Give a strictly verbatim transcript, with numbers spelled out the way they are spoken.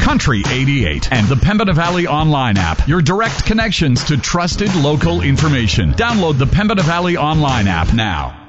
Country eighty-eight, and the Pembina Valley Online app, your direct connections to trusted local information. Download the Pembina Valley Online app now.